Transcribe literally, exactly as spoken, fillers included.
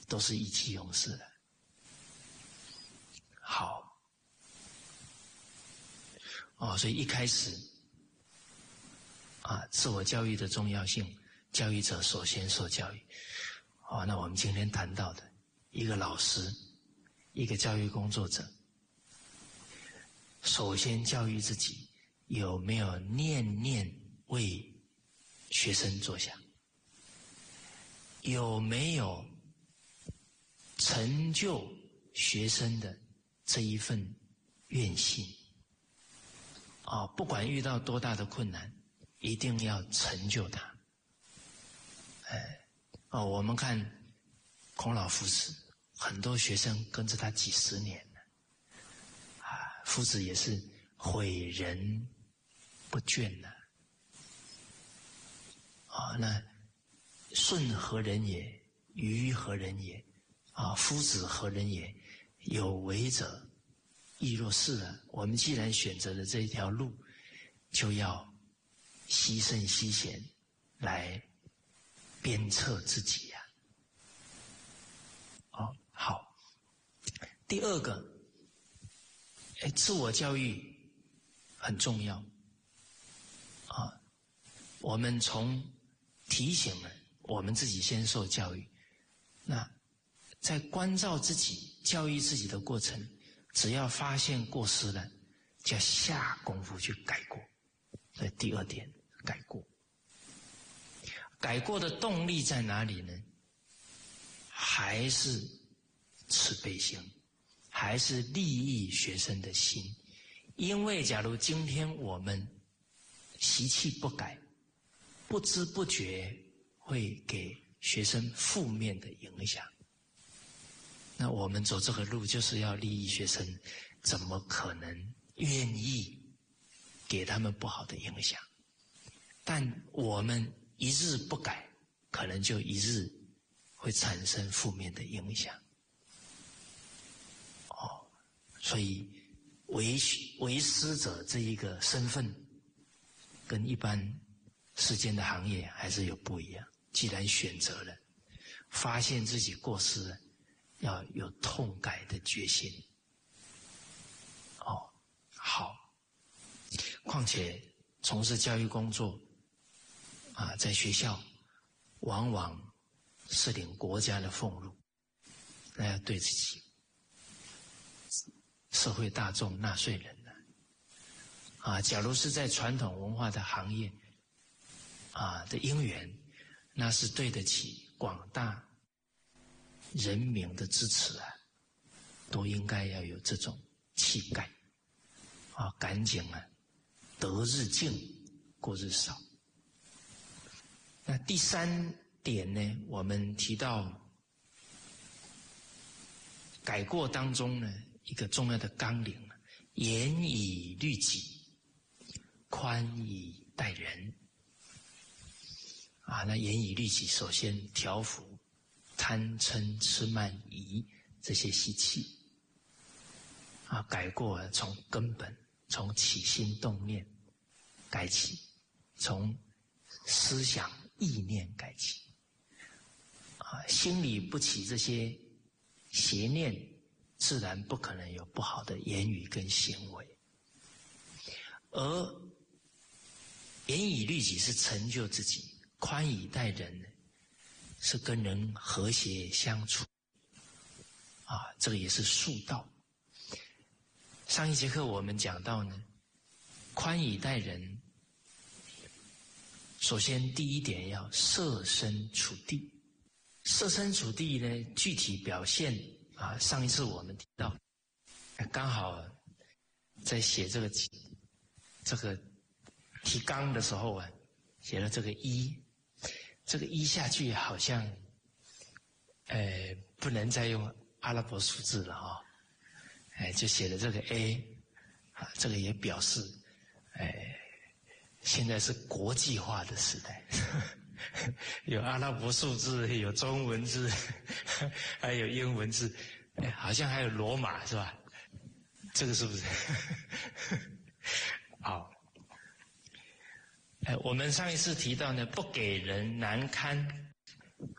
都是意气用事的。好，哦，所以一开始啊，自我教育的重要性，教育者首先受教育。哦，那我们今天谈到的一个老师，一个教育工作者，首先教育自己有没有念念为学生着想，有没有成就学生的这一份愿心啊，不管遇到多大的困难，一定要成就他。哎，哦，我们看孔老夫子，很多学生跟着他几十年了，啊，夫子也是诲人不倦的。啊，那舜何人也？禹何人也？啊，夫子何人也？有为者亦若是了。我们既然选择了这一条路，就要牺牲牺贤来鞭策自己呀、啊。哦，好。第二个，哎，自我教育很重要啊。我们从提醒了我们自己先受教育，那在关照自己、教育自己的过程，只要发现过失了，就要下功夫去改过。所以第二点，改过。改过的动力在哪里呢？还是慈悲心，还是利益学生的心。因为假如今天我们习气不改，不知不觉会给学生负面的影响。那我们走这个路就是要利益学生，怎么可能愿意给他们不好的影响？但我们一日不改，可能就一日会产生负面的影响。哦，所以为为师者这一个身份，跟一般世间的行业还是有不一样。既然选择了，发现自己过失了，要有痛改的决心。哦，好。况且从事教育工作啊，在学校往往是领国家的俸禄，那要对自己社会大众纳税人呢啊，假如是在传统文化的行业啊的因缘，那是对得起广大人民的支持啊，都应该要有这种气概啊，赶紧啊，得日进，过日少。那第三点呢，我们提到改过当中呢，一个重要的纲领啊，严以律己，宽以待人。啊，那严以律己，首先调伏贪嗔痴慢疑这些习气。啊，改过啊，从根本，从起心动念改起，从思想意念改起。啊，心里不起这些邪念，自然不可能有不好的言语跟行为。而严以律己是成就自己，宽以待人呢，是跟人和谐相处。啊，这个也是术道。上一节课我们讲到呢，宽以待人，首先第一点要设身处地。设身处地呢，具体表现啊，上一次我们提到，刚好在写这个这个提纲的时候啊，写了这个一，这个一下去好像，呃，不能再用阿拉伯数字了啊、哦，哎，就写了这个 A， 啊，这个也表示，哎，现在是国际化的时代。有阿拉伯数字，有中文字，还有英文字，哎，好像还有罗马是吧？这个是不是？好，哎，我们上一次提到呢，不给人难堪